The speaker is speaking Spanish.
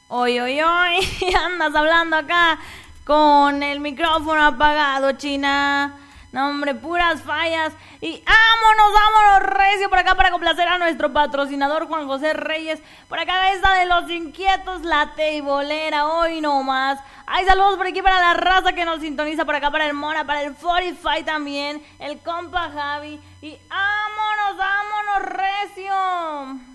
Oy, oy, oy, andas hablando acá con el micrófono apagado, China. No, hombre, puras fallas. Y vámonos, recio, por acá para complacer a nuestro patrocinador Juan José Reyes. Por acá esta de los inquietos, la teibolera, hoy nomás. Hay saludos por aquí para la raza que nos sintoniza, por acá para el Mora, para el 45 también, el compa Javi. Y vámonos, recio.